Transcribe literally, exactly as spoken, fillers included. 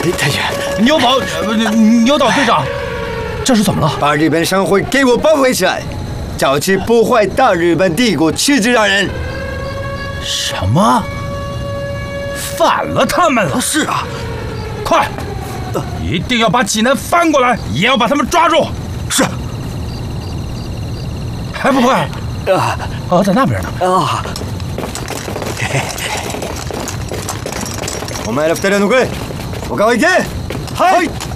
太君， 牛宝，呃牛岛队长，这是怎么了？ 把日本商会给我包围起来，早期破坏大日本帝国，斥资让人。 什么？反了他们了？ 是啊， 快，一定要把济南翻过来，也要把他们抓住。 是。 还不快？ 啊啊，在那边呢。 啊。お前ら二人は残れ。他が行け。はい。